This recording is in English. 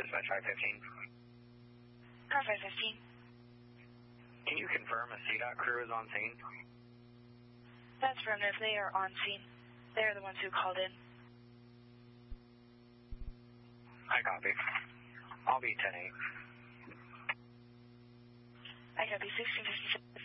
Dispatch 515. 515. Can you confirm a CDOT crew is on scene? That's affirmative. They are on scene. They are the ones who called in. I copy. I'll be 10-8. I copy 1656.